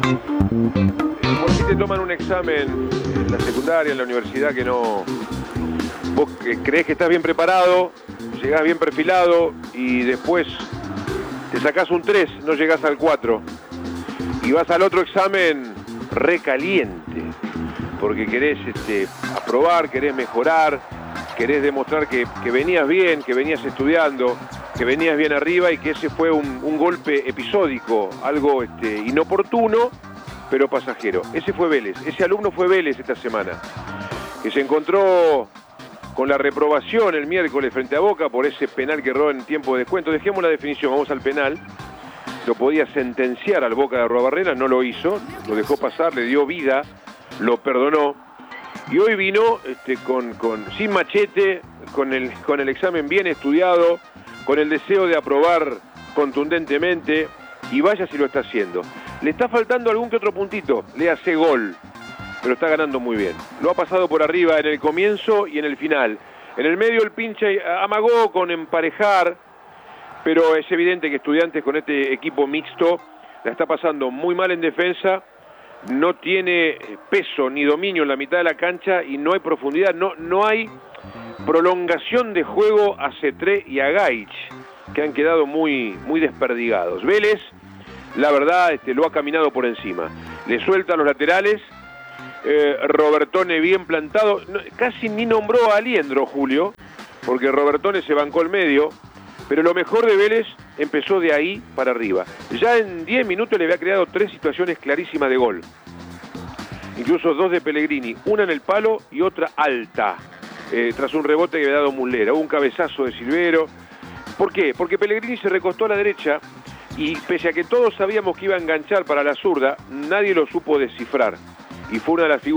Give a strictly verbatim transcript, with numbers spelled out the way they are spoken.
Por si te toman un examen en la secundaria, en la universidad, que no... Vos creés que estás bien preparado, llegás bien perfilado y después te sacás un tres, no llegás al cuatro. Y vas al otro examen recaliente, porque querés este, aprobar, querés mejorar, querés demostrar que, que venías bien, que venías estudiando, que venías bien arriba y que ese fue un, un golpe episódico, algo este, inoportuno, pero pasajero. Ese fue Vélez, ese alumno fue Vélez esta semana, que se encontró con la reprobación el miércoles frente a Boca por ese penal que erró en tiempo de descuento. Dejemos la definición, vamos al penal. Lo podía sentenciar al Boca de Arruabarrena, no lo hizo, lo dejó pasar, le dio vida, lo perdonó. Y hoy vino este, con, con, sin machete, con el, con el examen bien estudiado, con el deseo de aprobar contundentemente, y vaya si lo está haciendo. Le está faltando algún que otro puntito, le hace gol, pero está ganando muy bien. Lo ha pasado por arriba en el comienzo y en el final. En el medio el pinche amagó con emparejar, pero es evidente que Estudiantes con este equipo mixto la está pasando muy mal en defensa, no tiene peso ni dominio en la mitad de la cancha y no hay profundidad, no, no hay prolongación de juego a Cetré y a Gaich, que han quedado muy, muy desperdigados. Vélez, la verdad, este, lo ha caminado por encima. Le suelta a los laterales, eh, Robertone bien plantado, no, casi ni nombró a Aliendro, Julio, porque Robertone se bancó el medio, pero lo mejor de Vélez empezó de ahí para arriba. Ya en diez minutos le había creado tres situaciones clarísimas de gol. Incluso dos de Pellegrini, una en el palo y otra alta, eh, tras un rebote que había dado Muslera. Hubo un cabezazo de Silvero. ¿Por qué? Porque Pellegrini se recostó a la derecha y pese a que todos sabíamos que iba a enganchar para la zurda, nadie lo supo descifrar. Y fue una de las figuras